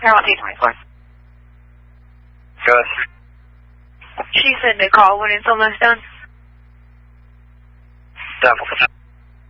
Paramount 824. Good. She said to call when it's almost done. Definitely.